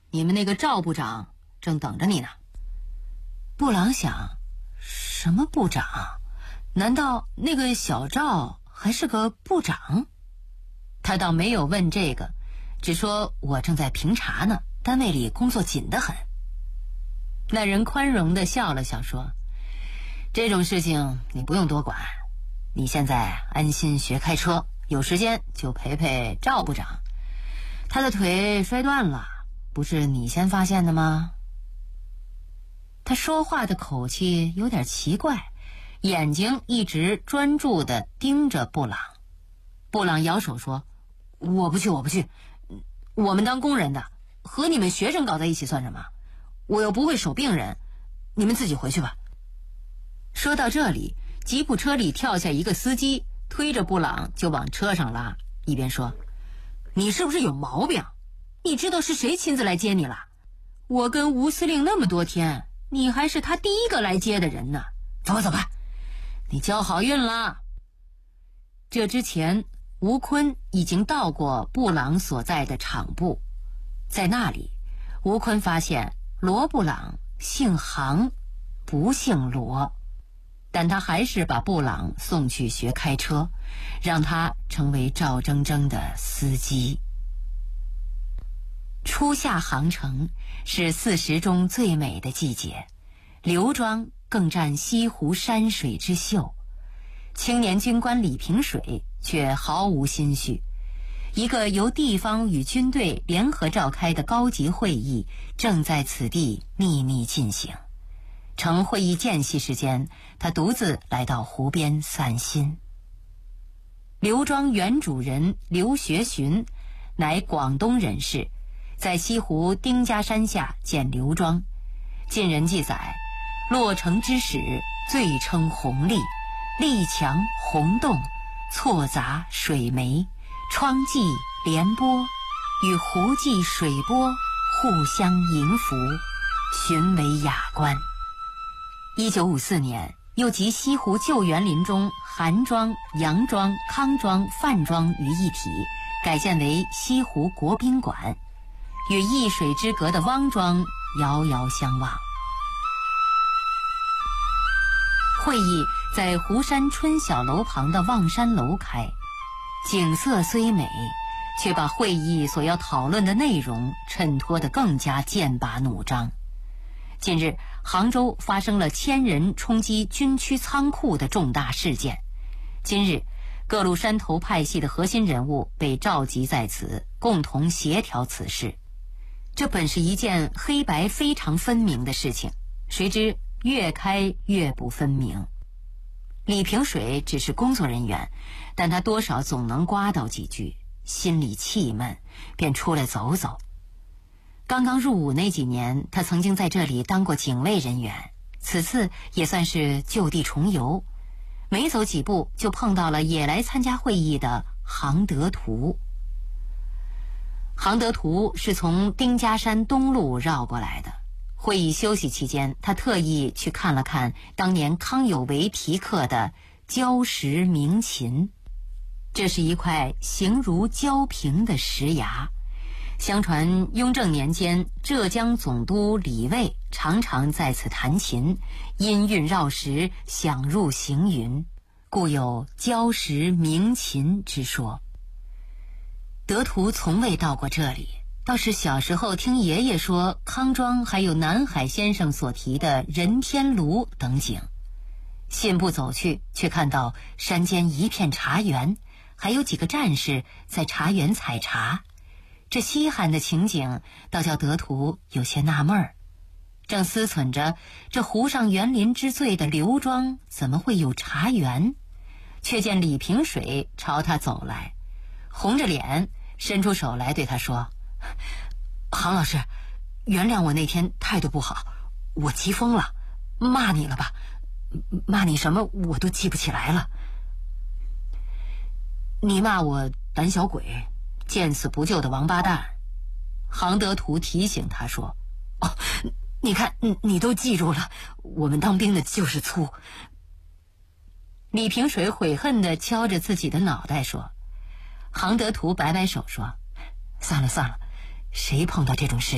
你们那个赵部长正等着你呢。布朗想，什么部长？难道那个小赵还是个部长？他倒没有问这个，只说我正在评查呢，单位里工作紧得很。那人宽容地笑了笑说，这种事情你不用多管，你现在安心学开车，有时间就陪陪赵部长。他的腿摔断了，不是你先发现的吗？他说话的口气有点奇怪，眼睛一直专注地盯着布朗。布朗摇手说，我不去，我们当工人的，和你们学生搞在一起算什么？我又不会守病人，你们自己回去吧。说到这里，吉普车里跳下一个司机，推着布朗就往车上拉，一边说，你是不是有毛病？你知道是谁亲自来接你了？我跟吴司令那么多天，你还是他第一个来接的人呢。走吧，你交好运了。这之前，吴坤已经到过布朗所在的厂部，在那里，吴坤发现罗布朗姓杭，不姓罗，但他还是把布朗送去学开车，让他成为赵铮铮的司机。初夏杭城是四时中最美的季节，刘庄更占西湖山水之秀。青年军官李平水却毫无心绪，一个由地方与军队联合召开的高级会议正在此地秘密进行。乘会议间隙时间，他独自来到湖边散心。刘庄原主人刘学询乃广东人士，在西湖丁家山下建刘庄。近人记载，落成之始，最称红丽，丽墙红洞，错杂水湄，窗际连波，与湖际水波互相迎浮，寻为雅观。1954年，又集西湖旧园林中韩庄、杨庄、康庄、范庄于一体，改建为西湖国宾馆，与一水之隔的汪庄遥遥相望。会议在湖山春晓楼旁的望山楼开，景色虽美，却把会议所要讨论的内容衬托得更加剑拔弩张。近日，杭州发生了1000人冲击军区仓库的重大事件。今日，各路山头派系的核心人物被召集在此，共同协调此事。这本是一件黑白非常分明的事情，谁知越开越不分明。李平水只是工作人员，但他多少总能刮到几句，心里气闷，便出来走走。刚刚入伍那几年，他曾经在这里当过警卫人员，此次也算是就地重游。没走几步，就碰到了也来参加会议的杭德图。杭德图是从丁家山东路绕过来的。会议休息期间，他特意去看了看当年康有为题刻的礁石鸣琴。这是一块形如胶瓶的石崖，相传雍正年间，浙江总督李卫常常在此弹琴，音韵绕石，响入行云，故有礁石鸣琴之说。德图从未到过这里，倒是小时候听爷爷说康庄还有南海先生所提的任天炉等景。信步走去，却看到山间一片茶园，还有几个战士在茶园采茶。这稀罕的情景倒叫德图有些纳闷儿，正思忖着这湖上园林之最的刘庄怎么会有茶园，却见李平水朝他走来，红着脸伸出手来对他说，杭老师，原谅我那天态度不好，我急疯了，骂你了吧？骂你什么我都记不起来了。你骂我胆小鬼，见死不救的王八蛋。杭德图提醒他说，哦，你看你都记住了，我们当兵的就是粗。李平水悔恨地敲着自己的脑袋说。杭德图摆摆手说，算了，谁碰到这种事